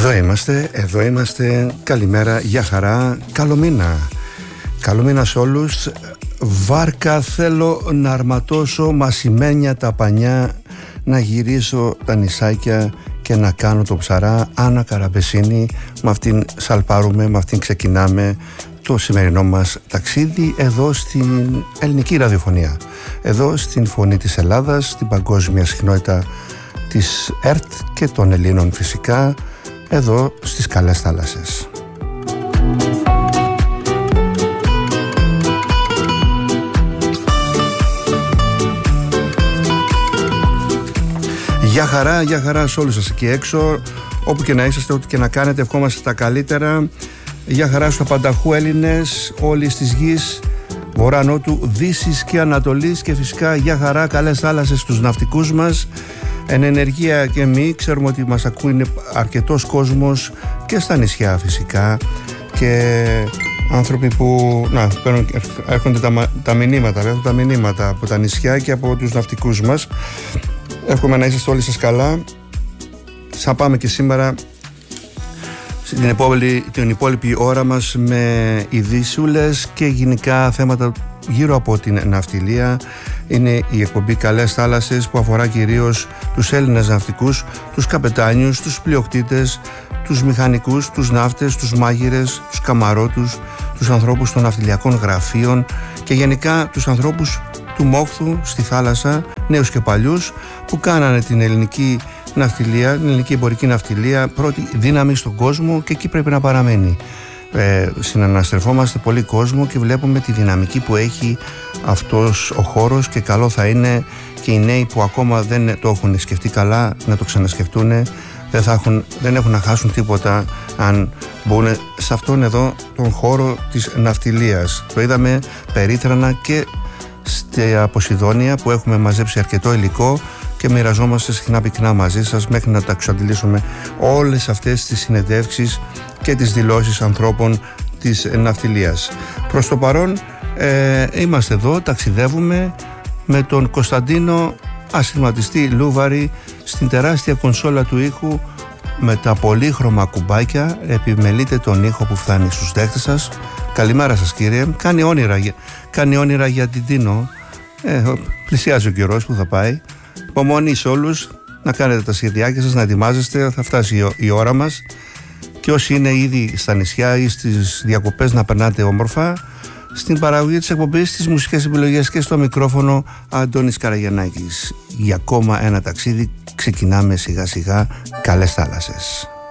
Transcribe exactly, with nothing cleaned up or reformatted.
Εδώ είμαστε, εδώ είμαστε. Καλημέρα, γεια χαρά, καλό μήνα. Καλό μήνα σε όλους. Βάρκα θέλω να αρματώσω μασημένια τα πανιά, να γυρίσω τα νησάκια και να κάνω το ψαρά. Άννα Καραμπεσίνη, με αυτήν σαλπάρουμε, με αυτήν ξεκινάμε το σημερινό μας ταξίδι εδώ στην ελληνική ραδιοφωνία, εδώ στην Φωνή της Ελλάδας, στην παγκόσμια συχνότητα της ΕΡΤ και των Ελλήνων φυσικά, εδώ στις καλές θάλασσες. Γεια χαρά, γεια χαρά σε όλους σας εκεί έξω, όπου και να είσαστε, ό,τι και να κάνετε, ευχόμαστε τα καλύτερα. Γεια χαρά στους απανταχού Έλληνες όλης της γης, βορρά, νότου, δύσης και ανατολής, και φυσικά γεια χαρά, καλές θάλασσες στους ναυτικούς μας. Εν ενεργεία και μη, ξέρουμε ότι μας ακούει αρκετός κόσμος και στα νησιά φυσικά, και άνθρωποι που να, παίρνουν, έρχονται τα, τα μηνύματα, έρχονται τα μηνύματα από τα νησιά και από τους ναυτικούς μας. Εύχομαι να είσαστε όλοι σας καλά. Θα πάμε και σήμερα στην υπόλοιπη, την υπόλοιπη ώρα μας με ειδήσουλες και γενικά θέματα γύρω από την ναυτιλία. Είναι η εκπομπή Καλές Θάλασσες, που αφορά κυρίως τους Έλληνες ναυτικούς, τους καπετάνιους, τους πλειοκτήτες, τους μηχανικούς, τους ναύτες, τους μάγειρες, τους καμαρώτους, τους ανθρώπους των ναυτιλιακών γραφείων και γενικά τους ανθρώπους του μόχθου στη θάλασσα, νέους και παλιούς, που κάνανε την ελληνική ναυτιλία, την ελληνική εμπορική ναυτιλία πρώτη δύναμη στον κόσμο, και εκεί πρέπει να παραμένει. Ε, συναναστρεφόμαστε πολύ κόσμο και βλέπουμε τη δυναμική που έχει αυτός ο χώρος, και καλό θα είναι και οι νέοι που ακόμα δεν το έχουν σκεφτεί καλά να το ξανασκεφτούν. Δεν, θα έχουν, δεν έχουν να χάσουν τίποτα αν μπουν σε αυτόν εδώ τον χώρο της ναυτιλίας. Το είδαμε περίτρανα και στα Ποσειδόνια, που έχουμε μαζέψει αρκετό υλικό και μοιραζόμαστε συχνά πυκνά μαζί σας μέχρι να τα εξαντλήσουμε όλες αυτές τις συνεντεύξεις και τις δηλώσεις ανθρώπων της ναυτιλίας. Προς το παρόν ε, είμαστε εδώ, ταξιδεύουμε με τον Κωνσταντίνο ασυρματιστή Λούβαρη στην τεράστια κονσόλα του ήχου με τα πολύχρωμα κουμπάκια. Επιμελείτε τον ήχο που φτάνει στους δέχτες σας. Καλημέρα σας κύριε. Κάνει όνειρα, κάνει όνειρα για την Τίνο. Ε, πλησιάζει ο καιρός που θα πάει. Υπομονή σε όλους, να κάνετε τα σχεδιάκια σας, να ετοιμάζεστε, θα φτάσει η, η ώρα μας. Και όσοι είναι ήδη στα νησιά ή στις διακοπές, να περνάτε όμορφα. Στην παραγωγή της εκπομπής, στις μουσικές επιλογές και στο μικρόφωνο, Αντώνης Καραγιαννάκης. Για ακόμα ένα ταξίδι ξεκινάμε σιγά σιγά. Καλές θάλασσες.